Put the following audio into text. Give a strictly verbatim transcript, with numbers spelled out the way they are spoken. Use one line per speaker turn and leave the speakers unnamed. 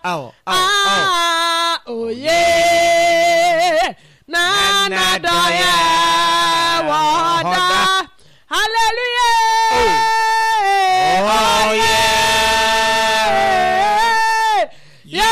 Aw, aw,
Ah, oh yeah. Na na doya wada. Hallelujah.